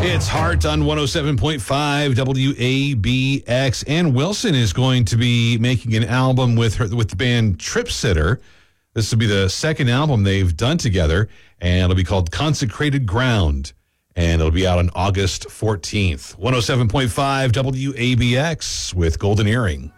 It's Heart on 107.5 WABX. Ann Wilson is going to be making an album with the band Trip Sitter. This will be the second album they've done together, and it'll be called Consecrated Ground, and it'll be out on August 14th. 107.5 WABX with Golden Earring.